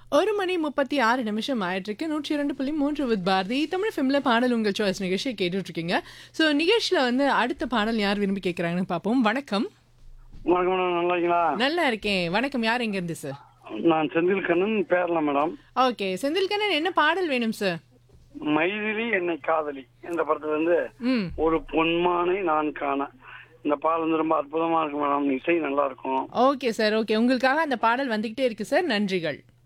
1 மணி 36 நிமிஷம் ஆயிட்டிருக்கு. 102.3 வித் பாரதி தமிழ் ஃபிலிம்ல பாடல் உங்கள் சாய்ஸ் நிகழ்ச்சியை கேட்டுட்டு இருக்கீங்க. ஸோ நிகழ்ச்சியில் வந்து அடுத்த பாடல் யார் விரும்பி கேட்குறாங்கன்னு பார்ப்போம். வணக்கம். வணக்கம் மேடம், நல்லா இருக்கீங்களா? நல்லா இருக்கேன். வணக்கம். யார் எங்கேருந்து சார்? நான் செந்தில் கண்ணன் பேரலாம் மேடம். ஓகே. செந்தில்கண்ணன், என்ன பாடல் வேணும் சார்? மைதிலி என்னை காதலி என்ற படத்துல இருந்து ம் ஒரு பொன்மானை நான் காண. இந்த பாடல் வந்து ரொம்ப அற்புதமா இருக்கு மேடம். இசை நல்லா இருக்கும். Okay sir. ஓகே, உங்களுக்காக அந்த பாடல் வந்துக்கிட்டே இருக்கு சார். நன்றிகள்.